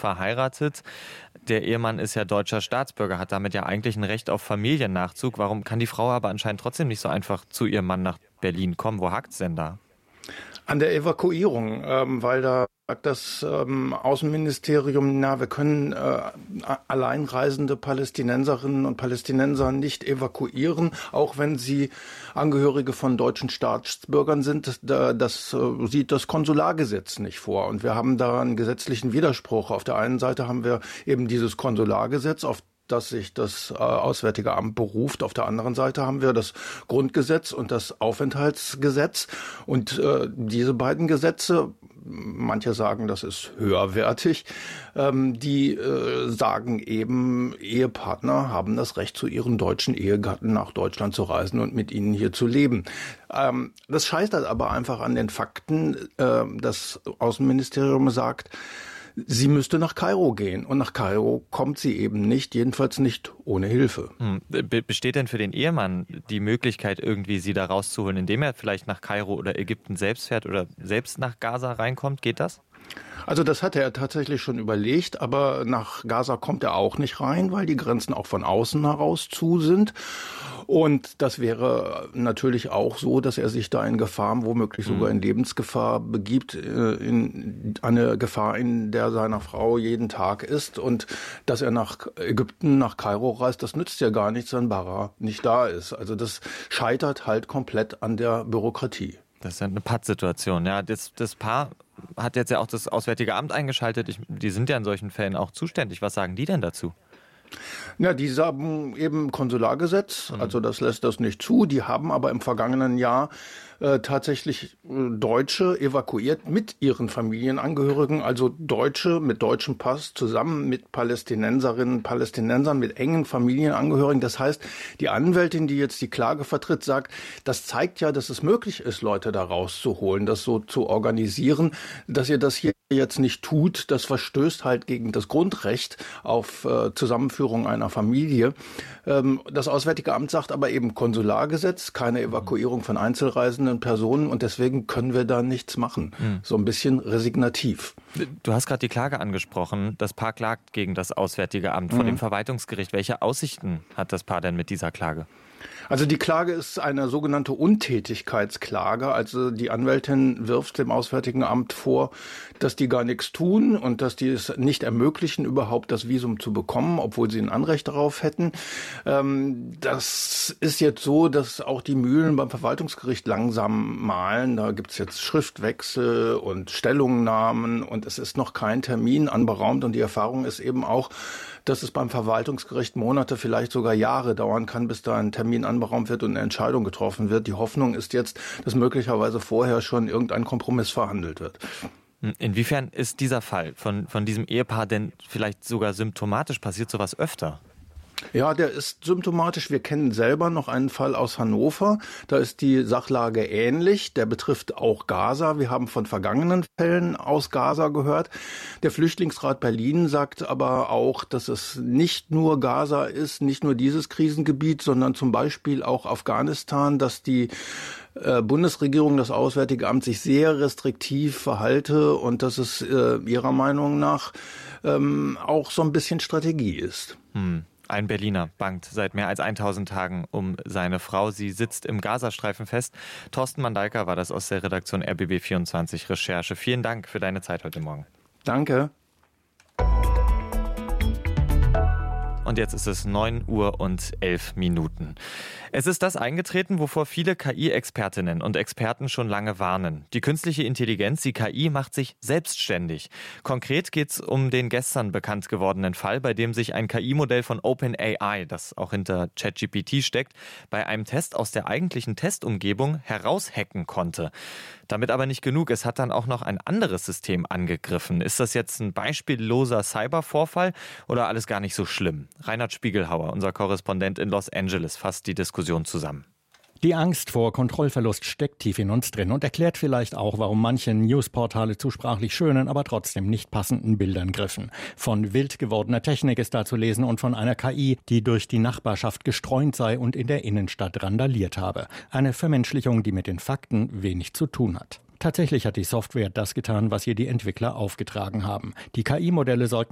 verheiratet. Der Ehemann ist ja deutscher Staatsbürger, hat damit ja eigentlich ein Recht auf Familiennachzug. Warum kann die Frau aber anscheinend trotzdem nicht so einfach zu ihrem Mann nach Berlin kommen? Wo hakt's denn da? An der Evakuierung, weil da sagt das Außenministerium, wir können alleinreisende Palästinenserinnen und Palästinenser nicht evakuieren, auch wenn sie Angehörige von deutschen Staatsbürgern sind. Das sieht das Konsulargesetz nicht vor. Und wir haben da einen gesetzlichen Widerspruch. Auf der einen Seite haben wir eben dieses Konsulargesetz, auf das sich das Auswärtige Amt beruft. Auf der anderen Seite haben wir das Grundgesetz und das Aufenthaltsgesetz. Und diese beiden Gesetze, manche sagen, das ist höherwertig, die sagen eben, Ehepartner haben das Recht, zu ihren deutschen Ehegatten nach Deutschland zu reisen und mit ihnen hier zu leben. Das scheitert aber einfach an den Fakten. Das Außenministerium sagt, sie müsste nach Kairo gehen. Und nach Kairo kommt sie eben nicht, jedenfalls nicht ohne Hilfe. Besteht denn für den Ehemann die Möglichkeit, irgendwie sie da rauszuholen, indem er vielleicht nach Kairo oder Ägypten selbst fährt oder selbst nach Gaza reinkommt? Geht das? Also das hatte er tatsächlich schon überlegt, aber nach Gaza kommt er auch nicht rein, weil die Grenzen auch von außen heraus zu sind. Und das wäre natürlich auch so, dass er sich da in Gefahr, womöglich sogar in Lebensgefahr begibt, in eine Gefahr, in der seiner Frau jeden Tag ist. Und dass er nach Ägypten, nach Kairo reist, das nützt ja gar nichts, wenn Barra nicht da ist. Also das scheitert halt komplett an der Bürokratie. Das ist ja eine Pattsituation. Ja, das Paar hat jetzt ja auch das Auswärtige Amt eingeschaltet. Die sind ja in solchen Fällen auch zuständig. Was sagen die denn dazu? Ja, die haben eben Konsulargesetz, also das lässt das nicht zu. Die haben aber im vergangenen Jahr tatsächlich Deutsche evakuiert mit ihren Familienangehörigen, also Deutsche mit deutschem Pass zusammen mit Palästinenserinnen, Palästinensern mit engen Familienangehörigen. Das heißt, die Anwältin, die jetzt die Klage vertritt, sagt, das zeigt ja, dass es möglich ist, Leute da rauszuholen, das so zu organisieren. Dass ihr das hier jetzt nicht tut, das verstößt halt gegen das Grundrecht auf Zusammenführung einer Familie. Das Auswärtige Amt sagt aber eben Konsulargesetz, keine Evakuierung von einzelreisenden Personen und deswegen können wir da nichts machen. So ein bisschen resignativ. Du hast gerade die Klage angesprochen. Das Paar klagt gegen das Auswärtige Amt vor dem Verwaltungsgericht. Welche Aussichten hat das Paar denn mit dieser Klage? Also die Klage ist eine sogenannte Untätigkeitsklage. Also die Anwältin wirft dem Auswärtigen Amt vor, dass die gar nichts tun und dass die es nicht ermöglichen, überhaupt das Visum zu bekommen, obwohl sie ein Anrecht darauf hätten. Das ist jetzt so, dass auch die Mühlen beim Verwaltungsgericht langsam mahlen. Da gibt's jetzt Schriftwechsel und Stellungnahmen und es ist noch kein Termin anberaumt. Und die Erfahrung ist eben auch, dass es beim Verwaltungsgericht Monate, vielleicht sogar Jahre dauern kann, bis da ein Termin anberaumt wird und eine Entscheidung getroffen wird. Die Hoffnung ist jetzt, dass möglicherweise vorher schon irgendein Kompromiss verhandelt wird. Inwiefern ist dieser Fall von diesem Ehepaar denn vielleicht sogar symptomatisch? Passiert sowas öfter? Ja, der ist symptomatisch. Wir kennen selber noch einen Fall aus Hannover. Da ist die Sachlage ähnlich. Der betrifft auch Gaza. Wir haben von vergangenen Fällen aus Gaza gehört. Der Flüchtlingsrat Berlin sagt aber auch, dass es nicht nur Gaza ist, nicht nur dieses Krisengebiet, sondern zum Beispiel auch Afghanistan, dass die Bundesregierung, das Auswärtige Amt sich sehr restriktiv verhalte und dass es ihrer Meinung nach auch so ein bisschen Strategie ist. Ein Berliner bangt seit mehr als 1000 Tagen um seine Frau. Sie sitzt im Gazastreifen fest. Thorsten Mandalka war das aus der Redaktion RBB24 Recherche. Vielen Dank für deine Zeit heute Morgen. Danke. Und jetzt ist es 9:11 Uhr. Es ist das eingetreten, wovor viele KI-Expertinnen und Experten schon lange warnen. Die künstliche Intelligenz, die KI, macht sich selbstständig. Konkret geht es um den gestern bekannt gewordenen Fall, bei dem sich ein KI-Modell von OpenAI, das auch hinter ChatGPT steckt, bei einem Test aus der eigentlichen Testumgebung heraushacken konnte. Damit aber nicht genug, es hat dann auch noch ein anderes System angegriffen. Ist das jetzt ein beispielloser Cybervorfall oder alles gar nicht so schlimm? Reinhard Spiegelhauer, unser Korrespondent in Los Angeles, fasst die Diskussion zusammen. Die Angst vor Kontrollverlust steckt tief in uns drin und erklärt vielleicht auch, warum manche Newsportale zu sprachlich schönen, aber trotzdem nicht passenden Bildern griffen. Von wild gewordener Technik ist da zu lesen und von einer KI, die durch die Nachbarschaft gestreunt sei und in der Innenstadt randaliert habe. Eine Vermenschlichung, die mit den Fakten wenig zu tun hat. Tatsächlich hat die Software das getan, was ihr die Entwickler aufgetragen haben. Die KI-Modelle sollten